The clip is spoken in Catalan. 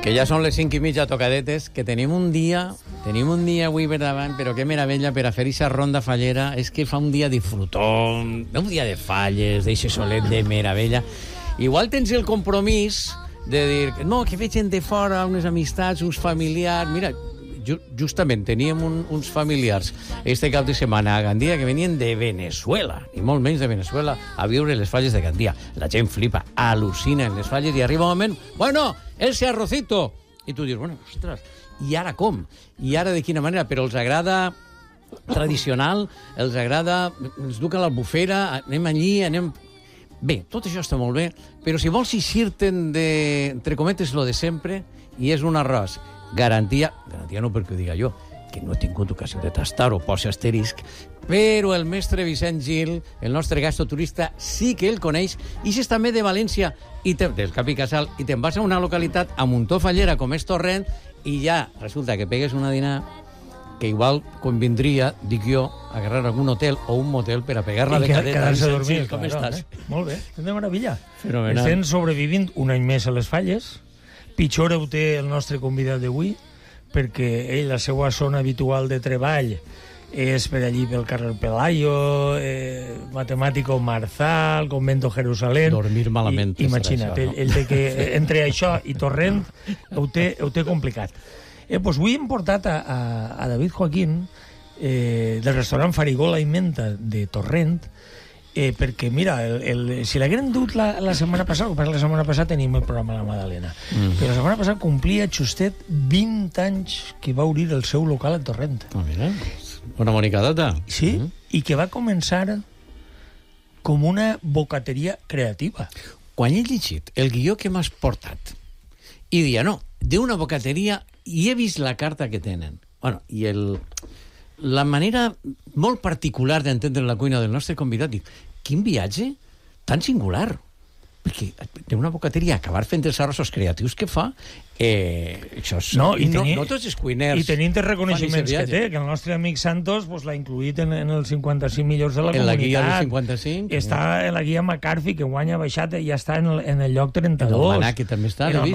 Que ja són les 5:30 tocadetes, que tenim un dia avui per davant, però que meravella per a fer aquesta ronda fallera. És que fa un dia disfrutón, un dia de falles, d'eixe solet de meravella. Igual tens el compromís de dir, no, que veig gent de fora, unes amistats, uns familiars. Mira, justament teníem uns familiars este cap de setmana a Gandia que venien de Venezuela, ni molt menys de Venezuela, a viure les falles de Gandia. La gent flipa, al·lucina en les falles i arriba un moment, bueno, ese arrocito. I tu dius, bueno, ostres, i ara com? I ara de quina manera? Però els agrada tradicional, els agrada, ens duc a l'Albufera, anem allí, anem... Bé, tot això està molt bé, però si vols eixir-te'n de, entre cometes, lo de sempre, i és un arròs. Garantia no perquè ho diga jo, que no he tingut ocasió de tastar-ho, posa asterisc, però el mestre Vicent Gil, el nostre gastroturista, sí que el coneix, i si és també de València, del Cap i Casal, i te'n vas a una localitat a Muntó Fallera, com és Torrent, i ja resulta que pegues una dinar que igual convindria, dic jo, agarrar algun hotel o un motel per a pegar la becadeta. Quedar-se a dormir. Com estàs? Molt bé, de meravella. Fenomenal. Estem sobrevivint un any més a les falles. Pitjor ho té el nostre convidat d'avui, perquè ell, la seva zona habitual de treball és per allí pel carrer Pelayo, Matemàtico Marzal, Convento Jerusalén... Dormir malament. Imagina't, això, no? Ell té que, entre això i Torrent ho té complicat. Doncs avui hem portat a David Joaquín del restaurant Farigola i Menta de Torrent, perquè, mira, si l'hagueren dut la setmana passada, perquè la setmana passada tenim el programa La Madalena, però la setmana passada complia justet 20 anys que va obrir el seu local a Torrent. Mira, una bonica data. Sí, i que va començar com una bocateria creativa. Quan he llegit el guió que m'has portat i dia, no, d'una bocateria, i he vist la carta que tenen. Bueno, i la manera molt particular d'entendre la cuina del nostre convidat, dic, quin viatge tan singular. Perquè d'una bocateria acabar fent els arrossos creatius que fa, això és... No tots els cuiners... I tenint els reconeixements que té, que el nostre amic Santos l'ha incluït en els 55 millors de la comunitat. En la guia dels 55. Està en la guia McCarthy, que guanya baixat i ja està en el lloc 32. El Manac, que també està.